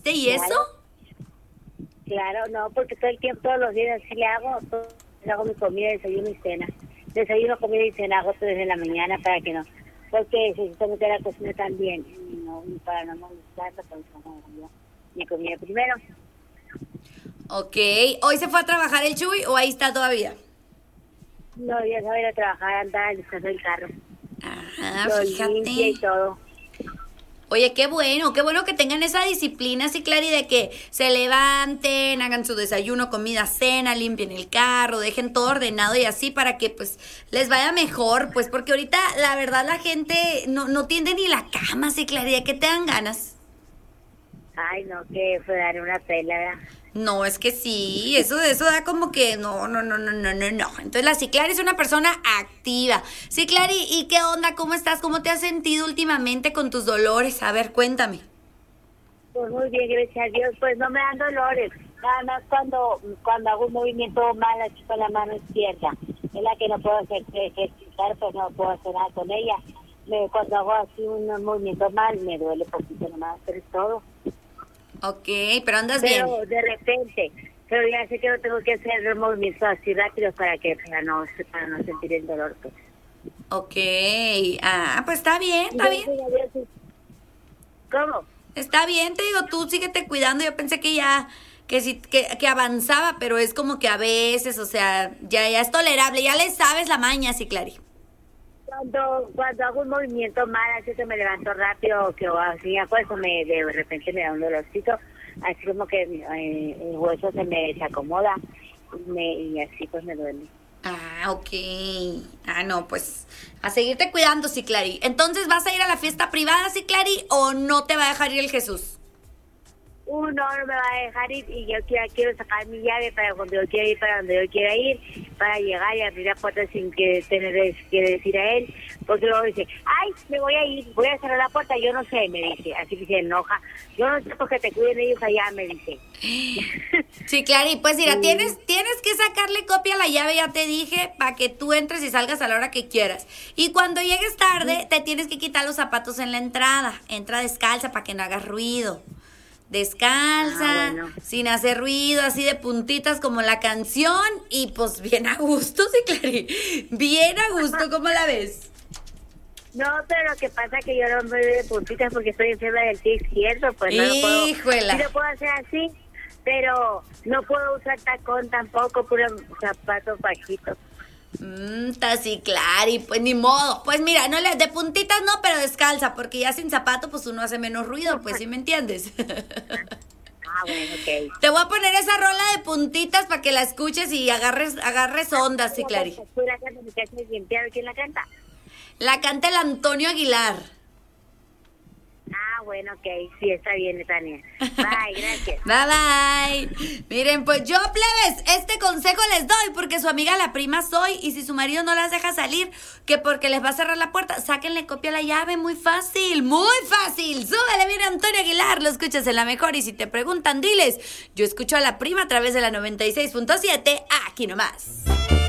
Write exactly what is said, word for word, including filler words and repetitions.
¿Y Claro, eso? claro, no, porque todo el tiempo, todos los días así le hago, todo- le hago mi comida, desayuno y cena. Desayuno, comida y cena hago todo desde la mañana para que no, porque si se mete a la cocina también, y no, y para no molestarla, pues no, no, mi comida primero. Ok. ¿Hoy se fue a trabajar el Chuy o ahí está todavía? No, ya sabe ir a trabajar, andar descansar el carro, Ah, lo limpia y fíjate. todo. Oye, qué bueno, qué bueno que tengan esa disciplina, sí, Clary, de que se levanten, hagan su desayuno, comida, cena, limpien el carro, dejen todo ordenado y así para que pues les vaya mejor, pues porque ahorita la verdad la gente no, no tiende ni la cama, sí, Clary, ¿de qué te dan ganas? Ay, no, que fue dar una pela, ¿verdad? No, es que sí, eso eso da como que no, no, no, no, no, no, no. Entonces la Ciclari es una persona activa. Ciclari, ¿y qué onda? ¿Cómo estás? ¿Cómo te has sentido últimamente con tus dolores? A ver, cuéntame. Pues muy bien, gracias a Dios, pues no me dan dolores, nada más cuando cuando hago un movimiento mal aquí con la mano izquierda, es la que no puedo hacer ejercitar, pues no puedo hacer nada con ella. Me, cuando hago así un movimiento mal, me duele poquito nomás, pero es todo. Ok, pero andas bien. Pero de repente, pero ya sé que no tengo que hacer movimientos así rápidos para que para no, para no sentir el dolor, pues. Ok, ah, pues está bien, está bien. Gracias a Dios, sí. ¿Cómo? Está bien, te digo, tú síguete cuidando. Yo pensé que ya, que sí, que, que avanzaba, pero es como que a veces, o sea, ya, ya es tolerable, ya le sabes la maña, Ciclari. Cuando cuando hago un movimiento mal, así que me levanto rápido, que o así, ya pues me, de repente me da un dolorcito, así como que eh, el hueso se me desacomoda me, y así pues me duele. Ah, ok. Ah, no, pues a seguirte cuidando, Ciclari. Entonces, ¿vas a ir a la fiesta privada, Ciclari, o no te va a dejar ir el Jesús? Uno no me va a dejar ir y yo quiero, quiero sacar mi llave para cuando yo quiera ir, para donde yo quiera ir, para llegar y abrir la puerta sin que tener que decir a él, porque luego dice, ay, me voy a ir, voy a cerrar la puerta, yo no sé, me dice, así que se enoja, yo no sé por qué te cuiden ellos allá, me dice. Sí, Clary, pues mira, tienes, tienes que sacarle copia a la llave, ya te dije, para que tú entres y salgas a la hora que quieras. Y cuando llegues tarde, te tienes que quitar los zapatos en la entrada. Entra descalza para que no hagas ruido. Descalza, Ah, bueno. sin hacer ruido, así de puntitas como la canción. Y pues bien a gusto, sí, Clary. Bien a gusto, ¿cómo la ves? No, pero lo que pasa es que yo no me doy de puntitas porque estoy enferma del pie izquierdo, pues no lo puedo. Híjuela. Sí lo puedo hacer así, pero no puedo usar tacón tampoco, puro zapatos bajitos. Mmm, sí, Clary, pues ni modo. Pues mira, no le, de puntitas no, pero descalza, porque ya sin zapato, pues uno hace menos ruido, pues sí me entiendes. Ah, bueno, ok. Te voy a poner esa rola de puntitas para que la escuches y agarres, agarres ondas, sí, Clary. ¿Quién la canta? La canta el Antonio Aguilar. Ah, bueno, ok, sí, está bien, Tania. Bye, gracias. Bye, bye. Miren, pues yo, plebes, este consejo les doy porque su amiga la prima soy y si su marido no las deja salir, que porque les va a cerrar la puerta, sáquenle copia a la llave, muy fácil, muy fácil. Súbele, mira, Antonio Aguilar, lo escuchas en la mejor y si te preguntan, diles, yo escucho a la prima a través de la noventa y seis punto siete, aquí nomás.